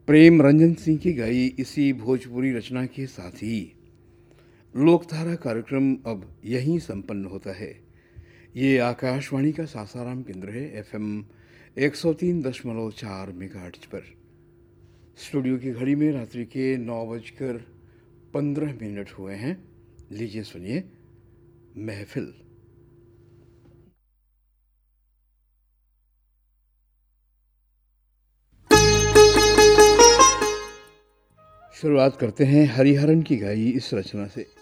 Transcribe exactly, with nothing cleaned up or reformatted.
प्रेम रंजन सिंह की गाई इसी भोजपुरी रचना के साथ ही लोकधारा कार्यक्रम अब यहीं संपन्न होता है। ये आकाशवाणी का सासाराम केंद्र है, एफएम एक सौ तीन दशमलव चार मेगाहर्ट्ज पर। स्टूडियो की घड़ी में रात्रि के नौ बजकर पंद्रह मिनट हुए हैं। लीजिए सुनिए महफिल। शुरुआत करते हैं हरिहरन की गाई इस रचना से।